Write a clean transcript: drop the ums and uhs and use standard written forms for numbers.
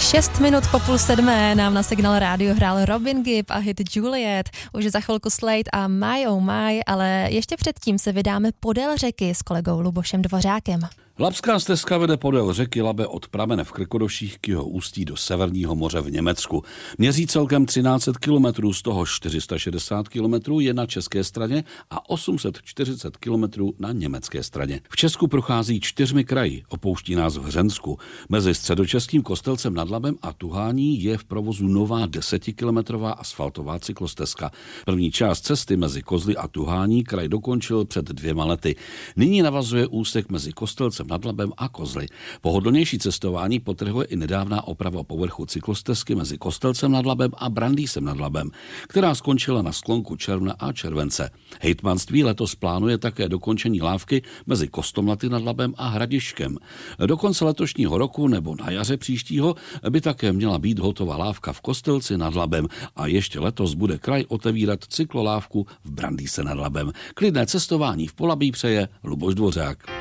6 minut po 6:30 nám na Signál rádio hrál Robin Gibb a hit Juliet. Už za chvilku Slade a My Oh My, ale ještě předtím se vydáme podél řeky s kolegou Lubošem Dvořákem. Labská stezka vede podél řeky Labe od pramene v Krkonoších k jeho ústí do Severního moře v Německu. Měří celkem 1300 kilometrů, z toho 460 kilometrů je na české straně a 840 kilometrů na německé straně. V Česku prochází 4 kraji, opouští nás v Hřensku. Mezi středočeským Kostelcem nad Labem a Tuhání je v provozu nová 10kilometrová asfaltová cyklostezka. První část cesty mezi Kozly a Tuhání kraj dokončil před 2 lety. Nyní navazuje úsek mezi Kostelcem nad Labem a Kozly. Pohodlnější cestování potrhuje i nedávná oprava povrchu cyklostezky mezi Kostelcem nad Labem a Brandýsem nad Labem, která skončila na sklonku června a července. Hejtmanství letos plánuje také dokončení lávky mezi Kostomlaty nad Labem a Hradišťkem. Do konce letošního roku nebo na jaře příštího by také měla být hotová lávka v Kostelci nad Labem a ještě letos bude kraj otevírat cyklolávku v Brandýse nad Labem. Klidné cestování v Polabí přeje Luboš Dvořák.